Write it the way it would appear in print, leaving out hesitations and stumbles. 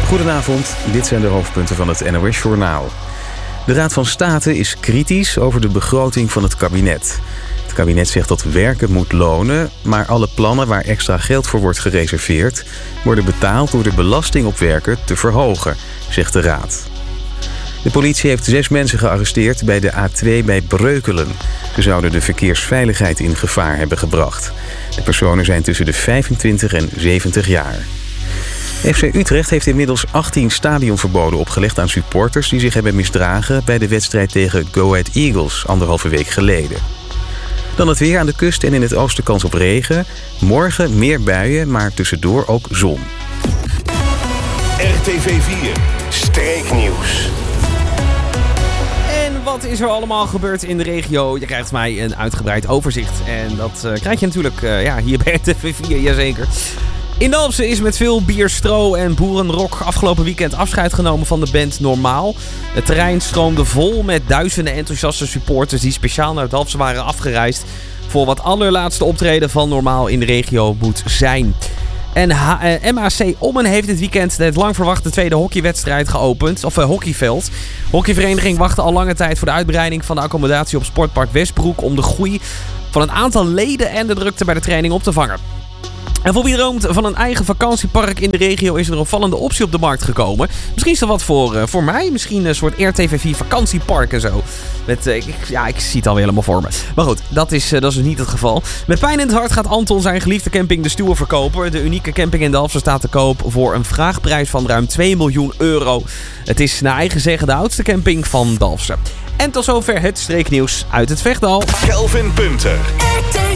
Goedenavond, dit zijn de hoofdpunten van het NOS-journaal. De Raad van State is kritisch over de begroting van het kabinet. Het kabinet zegt dat werken moet lonen, maar alle plannen waar extra geld voor wordt gereserveerd worden betaald door de belasting op werken te verhogen, zegt de Raad. De politie heeft 6 mensen gearresteerd bij de A2 bij Breukelen. Ze zouden de verkeersveiligheid in gevaar hebben gebracht. De personen zijn tussen de 25 en 70 jaar. FC Utrecht heeft inmiddels 18 stadionverboden opgelegd aan supporters die zich hebben misdragen bij de wedstrijd tegen Go Ahead Eagles 1,5 week geleden. Dan het weer: aan de kust en in het oosten kans op regen. Morgen meer buien, maar tussendoor ook zon. RTV 4 Streeknieuws. En wat is er allemaal gebeurd in de regio? Je krijgt mij een uitgebreid overzicht. En dat krijg je natuurlijk hier bij RTV 4, jazeker. In Dalfsen is met veel bier, stro en boerenrok afgelopen weekend afscheid genomen van de band Normaal. Het terrein stroomde vol met duizenden enthousiaste supporters die speciaal naar Dalfsen waren afgereisd voor wat allerlaatste optreden van Normaal in de regio moet zijn. En MAC Ommen heeft dit weekend het lang verwachte tweede hockeywedstrijd geopend, of hockeyveld. Hockeyvereniging wachtte al lange tijd voor de uitbreiding van de accommodatie op Sportpark Westbroek om de groei van een aantal leden en de drukte bij de training op te vangen. En voor wie droomt van een eigen vakantiepark in de regio is er een opvallende optie op de markt gekomen. Misschien is dat wat voor mij. Misschien een soort RTV 4 vakantiepark en zo. Ik zie het alweer helemaal voor me. Maar goed, dat is dus niet het geval. Met pijn in het hart gaat Anton zijn geliefde camping De Stuwen verkopen. De unieke camping in Dalfsen staat te koop voor een vraagprijs van ruim 2 miljoen euro. Het is naar eigen zeggen de oudste camping van Dalfsen. En tot zover het streeknieuws uit het Vechtdal. Kelvin Punter.